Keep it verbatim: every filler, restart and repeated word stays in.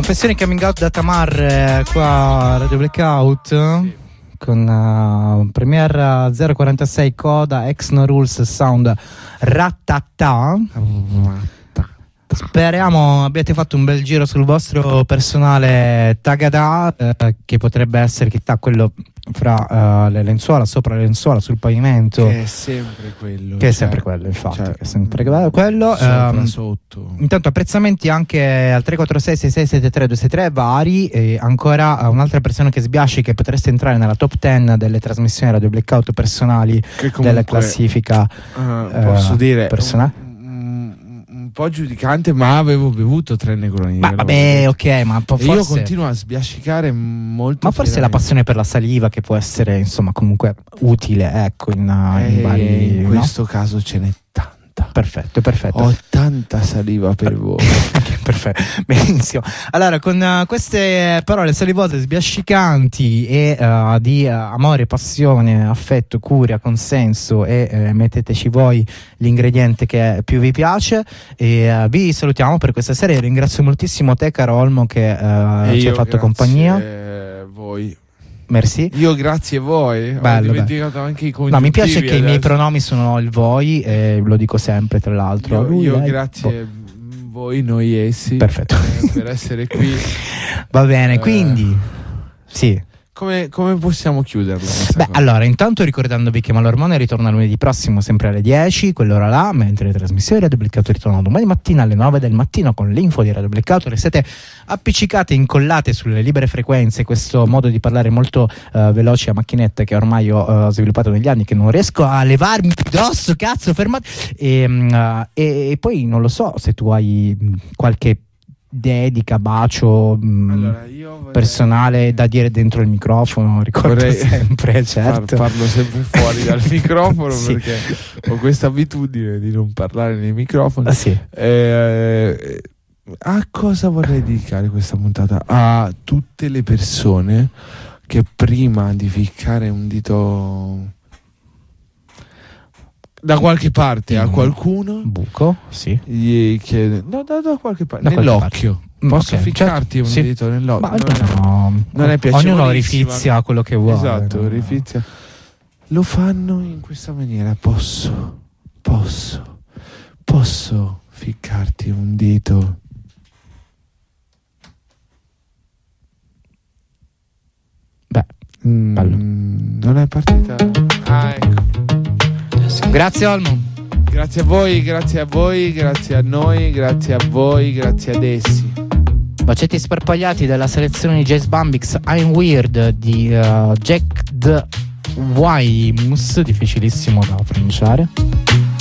Confessioni coming out da Tamar eh, qua a Radio Blackout, sì. Con uh, Premiere zero quarantasei Coda Ex No Rules Sound Ratata. Speriamo abbiate fatto un bel giro sul vostro personale Tagada, eh, che potrebbe essere chissà quello fra uh, le lenzuola, sopra le lenzuola, sul pavimento, che è sempre quello, che è cioè, sempre quello, infatti, cioè, che è sempre quello. Sopra, um, sotto. Intanto apprezzamenti anche al tre quattro sei sei sei sette tre due sei tre vari, e ancora uh, un'altra persona che sbiasci che potreste entrare nella top dieci delle trasmissioni Radio Blackout personali, che comunque, della classifica uh, uh, posso dire personale. Un po' giudicante, ma avevo bevuto tre Negroni. Ma vabbè, ok, ma forse... io continuo a sbiascicare molto. Ma forse la passione per la saliva che può essere, insomma, comunque utile, ecco, in, eh, in vari... In questo no? caso ce n'è tanta. Perfetto, perfetto. Ho tanta saliva per voi. Perfetto, benissimo. Allora, con uh, queste parole salivose, sbiascicanti e uh, di uh, amore, passione, affetto, cura, consenso, e uh, metteteci voi l'ingrediente che più vi piace, e uh, vi salutiamo per questa sera. Io ringrazio moltissimo te, caro Olmo, che uh, ci hai fatto compagnia. Voi. Merci. Io grazie a voi. Bello, ho dimenticato anche i congiuntivi. No, mi piace che adesso. I miei pronomi sono il voi, e lo dico sempre, tra l'altro. Io, Lui, io lei, grazie boh. voi, noi essi. Perfetto. Eh, per essere qui. Va bene, eh, quindi sì. Come, come possiamo chiuderlo? Beh, cosa? Allora, intanto ricordandovi che Malormone ritorna lunedì prossimo sempre alle dieci, quell'ora là, mentre le trasmissioni Radio Blackout ritornano domani mattina alle nove del mattino con l'info di Radio Blackout. Restate appiccicate, incollate sulle libere frequenze, questo modo di parlare molto uh, veloce a macchinetta che ormai ho uh, sviluppato negli anni, che non riesco a levarmi addosso, cazzo, fermate. E, uh, e, e poi non lo so se tu hai qualche dedica, bacio mh, allora, io vorrei... personale da dire dentro il microfono, ricordo vorrei sempre, certo. Par- parlo sempre fuori dal microfono sì. Perché ho questa abitudine di non parlare nei microfoni. Ah, sì. eh, a cosa vorrei dedicare questa puntata? A tutte le persone che prima di ficcare un dito da qualche parte mm. a qualcuno, buco, sì, gli chiede no, da, da qualche parte, da nell'occhio parte. Posso okay, ficcarti certo, un sì. dito nell'occhio? Ma no, no, non è piacevolissimo. Ognuno rifizia quello che vuole. Esatto, no? rifizia. Lo fanno in questa maniera. Posso, posso, posso ficcarti un dito? Beh, mm, non è partita. Ah, ecco. Grazie Olmo. Grazie a voi, grazie a voi, grazie a noi, grazie a voi, grazie ad essi. Bacetti sparpagliati dalla selezione di Jazz Bambix I'm Weird di uh, Jack the Wymus, difficilissimo da pronunciare.